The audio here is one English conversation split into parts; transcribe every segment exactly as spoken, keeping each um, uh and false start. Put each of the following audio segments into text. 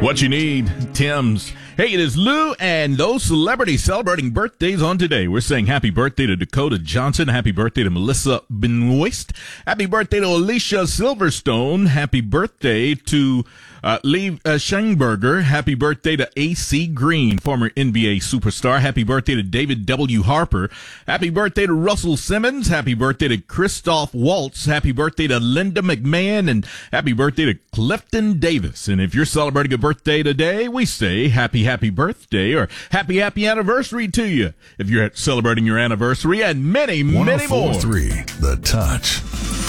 What you need, Tim's. Hey, it is Lou and those celebrities celebrating birthdays on today. We're saying happy birthday to Dakota Johnson. Happy birthday to Melissa Benoist. Happy birthday to Alicia Silverstone. Happy birthday to uh, Lee uh, Schenberger. Happy birthday to A C Green, former N B A superstar. Happy birthday to David W. Harper. Happy birthday to Russell Simmons. Happy birthday to Christoph Waltz. Happy birthday to Linda McMahon. And happy birthday to Clifton Davis. And if you're celebrating a birthday today, we say happy, happy birthday or happy, happy anniversary to you. If you're celebrating your anniversary and many, many more. one oh four point three The Touch.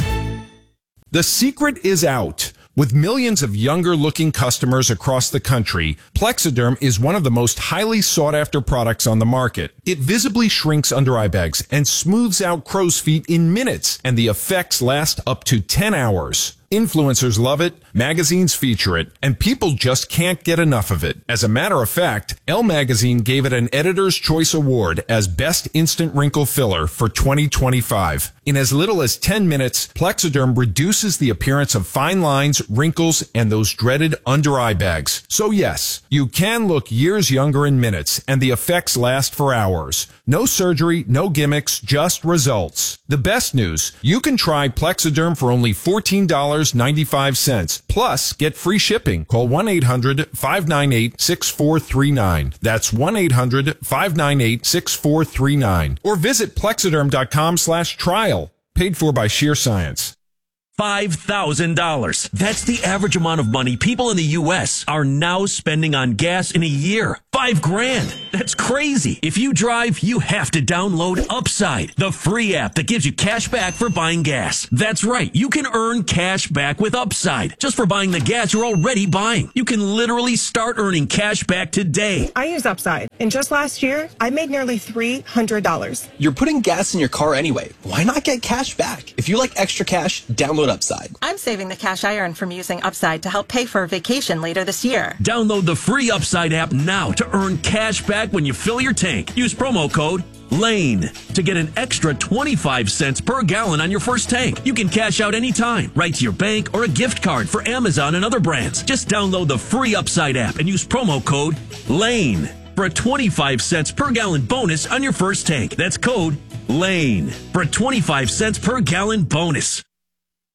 The secret is out. With millions of younger-looking customers across the country, Plexiderm is one of the most highly sought-after products on the market. It visibly shrinks under-eye bags and smooths out crow's feet in minutes, and the effects last up to ten hours. Influencers love it, magazines feature it, and people just can't get enough of it. As a matter of fact, Elle Magazine gave it an Editor's Choice Award as Best Instant Wrinkle Filler for twenty twenty-five. In as little as ten minutes, Plexiderm reduces the appearance of fine lines, wrinkles, and those dreaded under-eye bags. So yes, you can look years younger in minutes, and the effects last for hours. No surgery, no gimmicks, just results. The best news, you can try Plexiderm for only fourteen dollars and ninety-five cents. Plus, get free shipping. Call one eight hundred, five nine eight, six four three nine. That's one eight hundred, five nine eight, six four three nine. Or visit plexiderm.com slash trial. Paid for by Sheer Science. five thousand dollars. That's the average amount of money people in the U S are now spending on gas in a year. Five grand. That's crazy. If you drive, you have to download Upside, the free app that gives you cash back for buying gas. That's right. You can earn cash back with Upside just for buying the gas you're already buying. You can literally start earning cash back today. I use Upside, and just last year, I made nearly three hundred dollars. You're putting gas in your car anyway. Why not get cash back? If you like extra cash, download Upside. I'm saving the cash I earn from using Upside to help pay for a vacation later this year. Download the free Upside app now to earn cash back when you fill your tank. Use promo code LANE to get an extra twenty-five cents per gallon on your first tank. You can cash out anytime, right to your bank or a gift card for Amazon and other brands. Just download the free Upside app and use promo code LANE for a twenty-five cents per gallon bonus on your first tank. That's code LANE for a twenty-five cents per gallon bonus.